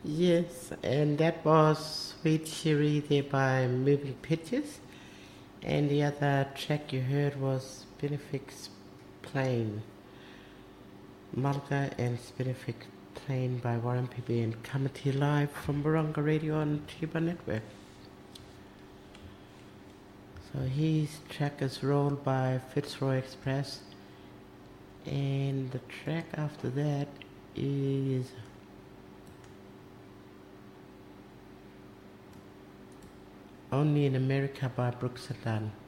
Yes, and that was Sweet Cherry there by Moving Pictures. And the other track you heard was Benefic's Plane. Mulga and Benefic Plane by Warren Pepe and coming to you live from Barunga Radio on Tuba Network. So his track is rolled by Fitzroy Express. And the track after that is Only in America by Brooks and Dunn.